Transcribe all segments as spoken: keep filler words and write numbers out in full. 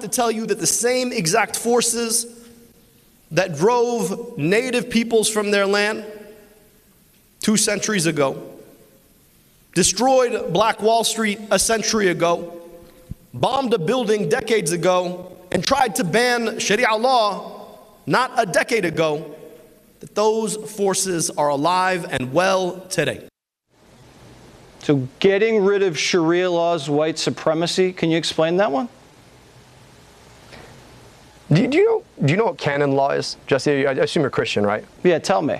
to tell you that the same exact forces that drove native peoples from their land two centuries ago, destroyed Black Wall Street a century ago, bombed a building decades ago, and tried to ban Sharia law not a decade ago, that those forces are alive and well today. So getting rid of Sharia law is white supremacy. Can you explain that one? Do you, do you know, do you know what canon law is? Jesse, I assume you're Christian, right? Yeah, tell me.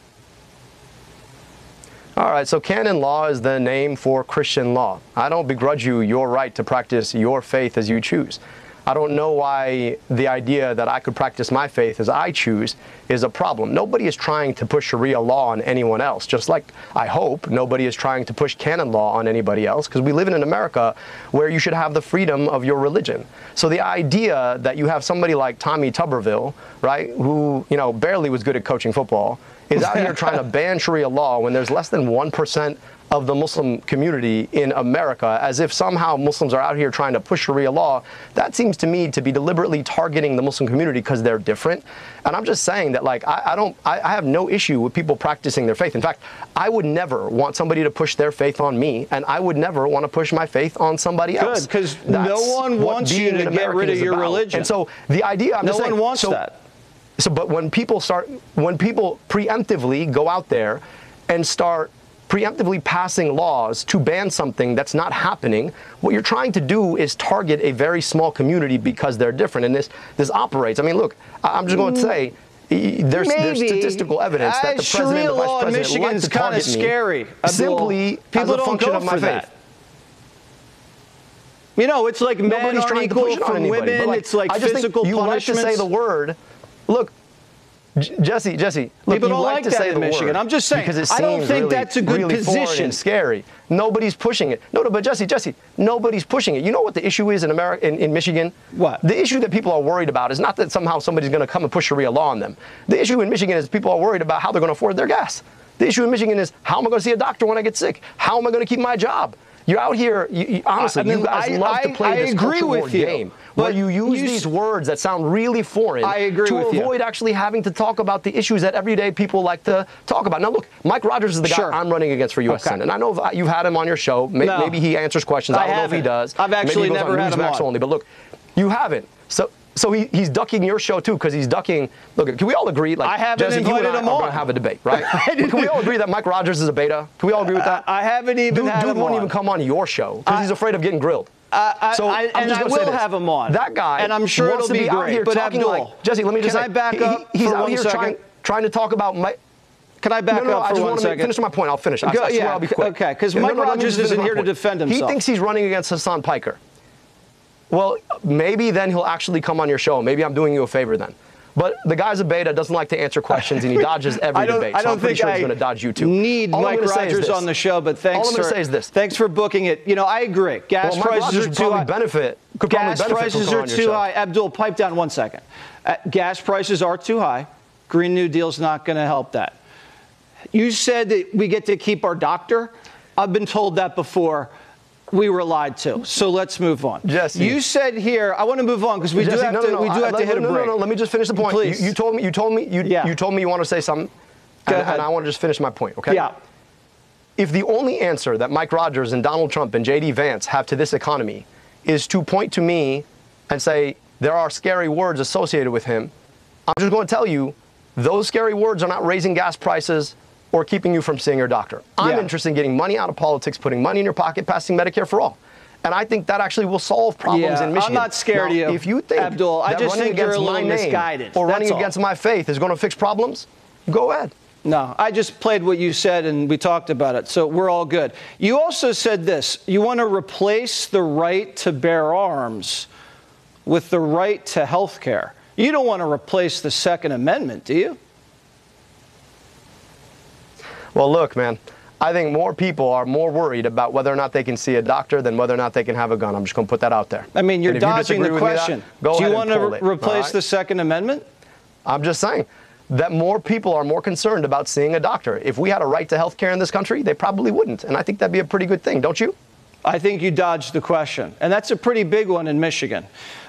All right, so canon law is the name for Christian law. I don't begrudge you your right to practice your faith as you choose. I don't know why the idea that I could practice my faith as I choose is a problem. Nobody is trying to push Sharia law on anyone else, just like I hope nobody is trying to push canon law on anybody else, because we live in an America where you should have the freedom of your religion. So the idea that you have somebody like Tommy Tuberville, right, who, you know, barely was good at coaching football, is out here trying to ban Sharia law when there's less than one percent of the Muslim community in America, as if somehow Muslims are out here trying to push Sharia law, that seems to me to be deliberately targeting the Muslim community because they're different. And I'm just saying that, like, I, I don't, I, I have no issue with people practicing their faith. In fact, I would never want somebody to push their faith on me, and I would never want to push my faith on somebody else. Good, because no one wants you to get rid of your religion. And so the idea, I'm no just saying, one wants so, that. So, but when people start, when people preemptively go out there and start preemptively passing laws to ban something that's not happening, what you're trying to do is target a very small community because they're different. And this this operates. I mean, look, I'm just going to say, there's, there's statistical evidence that the president and the vice president like to target me scary. simply as a function of my faith. You know, it's like men Nobody's aren't equal from women. Like, it's like I just physical think you punishments. like to say the word. Look, Jesse, Jesse, look, people you don't like, like to that say in the Michigan. word I'm just saying, because it I don't seems think really, that's a good really position. foreign and scary. Nobody's pushing it. No, no, but Jesse, Jesse, nobody's pushing it. You know what the issue is in America, in, in Michigan? What? The issue that people are worried about is not that somehow somebody's going to come and push Sharia law on them. The issue in Michigan is people are worried about how they're going to afford their gas. The issue in Michigan is how am I going to see a doctor when I get sick? How am I going to keep my job? You're out here, you, you, honestly, I mean, you guys I, love I, to play I this agree culture war with you, game where you use you these words that sound really foreign I agree to with avoid you. actually having to talk about the issues that everyday people like to talk about. Now, look, Mike Rogers is the guy sure. I'm running against for U S Okay. Senate. And I know you've had him on your show. Maybe, no. maybe he answers questions. I, I don't haven't. know if he does. I've actually maybe he goes never on had him Newsmax on. only. But look, you haven't. So. So he, he's ducking your show, too, because he's ducking. Look, can we all agree? Like, I haven't Jesse, invited you and I him are on. going to have a debate, right? Can we all agree that Mike Rogers is a beta? Can we all agree with that? I, I haven't even dude, had dude him won't on. even come on your show because he's afraid of getting grilled. Uh, I, so I, I'm and just I gonna say will this. have him on. That guy, and I'm sure wants it'll to be, be out great. here But talking Abdul, like Jesse. Let me just can say, I back he, up he, he's for out one here second? trying trying to talk about my. Can I back no, no, up I for just one want to second? finish my point. I'll finish. I, Go, I swear yeah, I'll be quick. okay, because yeah, Mike no, no, Rogers just isn't my here to point. defend himself. He thinks he's running against Hassan Piker. Well, maybe then he'll actually come on your show. Maybe I'm doing you a favor then. But the guy's a beta, doesn't like to answer questions, and he dodges every I don't, debate. I So don't I'm pretty think sure I he's going to dodge you too. Need all Mike Rogers on the show, but thanks all I'm for gonna say is this. Thanks for booking it. You know, I agree. Gas well, Mike prices Rogers are would too probably high. benefit. Could Gas probably benefit prices from are coming on too your show. high. Abdul, pipe down one second. Uh, gas prices are too high. Green New Deal's not going to help that. You said that we get to keep our doctor. I've been told that before. We were lied to. So let's move on. Jesse. You said here, I want to move on because we Jesse, do have no, to, no, no, we do I, have to let, hit a no, break. No, no, let me just finish the point. Please. You, you told me, you told me, you, yeah. you told me you want to say something, and, and I want to just finish my point, okay? Yeah. If the only answer that Mike Rogers and Donald Trump and J D Vance have to this economy is to point to me and say there are scary words associated with him, I'm just going to tell you those scary words are not raising gas prices or keeping you from seeing your doctor. I'm yeah. interested in getting money out of politics, putting money in your pocket, passing Medicare for all. And I think that actually will solve problems yeah, in Michigan. I'm not scared now, of you, if you think Abdul. I that just running think you're a against little my name misguided. or That's running all. against my faith is going to fix problems, go ahead. No, I just played what you said and we talked about it, so we're all good. You also said this, you want to replace the right to bear arms with the right to health care. You don't want to replace the Second Amendment, do you? Well, look, man, I think more people are more worried about whether or not they can see a doctor than whether or not they can have a gun. I'm just going to put that out there. I mean, you're and if dodging you the question. That, go do you ahead want and to pull it, re replace right? the Second Amendment? I'm just saying that more people are more concerned about seeing a doctor. If we had a right to health care in this country, they probably wouldn't. And I think that'd be a pretty good thing, don't you? I think you dodged the question. And that's a pretty big one in Michigan.